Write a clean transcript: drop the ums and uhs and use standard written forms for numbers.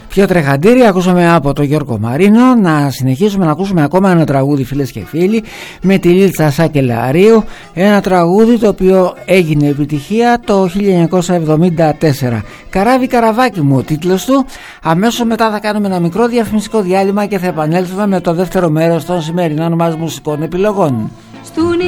Πιο τρεχαντήρι ακούσαμε από τον Γιώργο Μαρίνο. Να συνεχίσουμε να ακούσουμε ακόμα ένα τραγούδι, φίλες και φίλοι, με τη Λίτσα Σακελαρίου. Ένα τραγούδι το οποίο έγινε επιτυχία το 1974. Καράβι καραβάκι μου ο τίτλος του. Αμέσως μετά θα κάνουμε ένα μικρό διαφημιστικό διάλειμμα και θα επανέλθουμε με το δεύτερο μέρος των σημερινών μας μουσικών επιλογών.